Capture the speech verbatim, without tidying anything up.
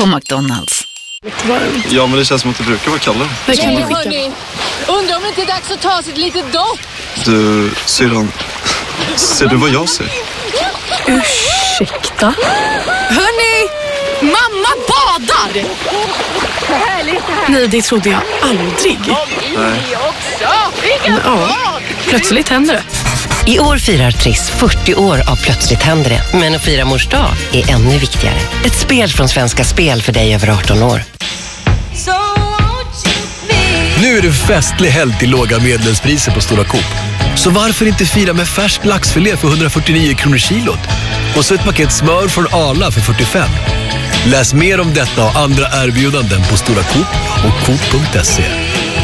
på McDonald's. Ja, men det känns som att det brukar vara Kalle. Vad kan du skicka? Hörni, undrar om det inte är dags att ta sig ett litet dopp. Du, syrran, ser du vad jag ser? Ursäkta? Hörni, mamma badar! Nej, det trodde jag aldrig. Nej. Men, ja, plötsligt händer det. I år firar Triss fyrtio år av Plötsligt händer det. Men att fira mors dag är ännu viktigare. Ett spel från Svenska Spel för dig över arton år. Nu är det festlig helg till låga medlemspriser på Stora Coop. Så varför inte fira med färsk laxfilé för hundrafyrtionio kronor kilot? Och så ett paket smör från Arla för fyrtiofem. Läs mer om detta och andra erbjudanden på Stora Coop och coop punkt se.